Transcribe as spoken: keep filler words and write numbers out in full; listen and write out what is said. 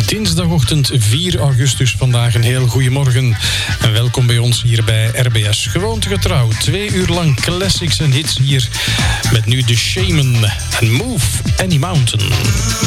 Dinsdagochtend vier augustus vandaag. Een heel goedemorgen en welkom bij ons hier bij R B S. Gewoontegetrouw, twee uur lang classics en hits hier met nu The Shaman en Move Any Mountain.